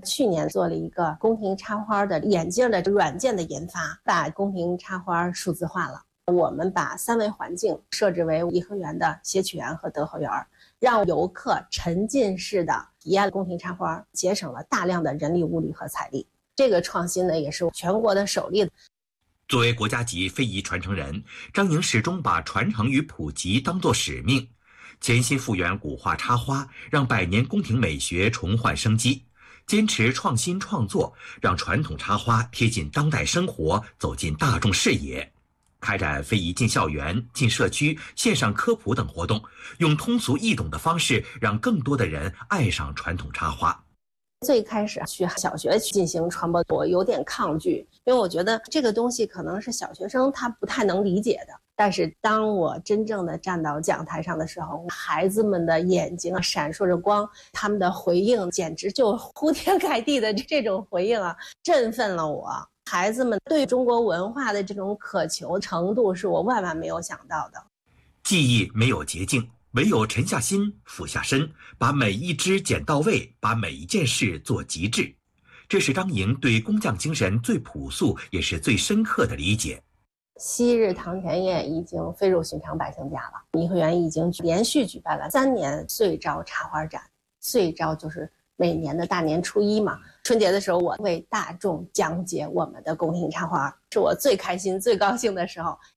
去年做了一个宫廷插花的眼镜的软件的研发，把宫廷插花数字化了。我们把3维环境设置为颐和园的谐曲园和德和园，让游客沉浸式的体验宫廷插花，节省了大量的人力物力和财力。这个创新呢，也是全国的首例。 作为国家级非遗传承人，张莹始终把传承与普及当作使命，潜心复原古画插花，让百年宫廷美学重焕生机，坚持创新创作，让传统插花贴近当代生活，走进大众视野。开展非遗进校园、进社区、线上科普等活动，用通俗易懂的方式，让更多的人爱上传统插花。 最开始去小学进行传播，我有点抗拒，因为我觉得这个东西可能是小学生他不太能理解的。但是当我真正的站到讲台上的时候，孩子们的眼睛闪烁着光，他们的回应简直就铺天盖地的这种回应啊，振奋了我。孩子们对中国文化的这种渴求程度是我万万没有想到的。 技艺没有捷径，唯有沉下心、俯下身，把每一枝剪到位，把每一件事做极致。这是张莹对工匠精神最朴素也是最深刻的理解。 昔日堂前燕已经飞入寻常百姓家了。颐和园已经连续举办了3年岁朝插花展，岁朝就是每年的大年初1嘛。春节的时候，我为大众讲解我们的宫廷插花，是我最开心、最高兴的时候，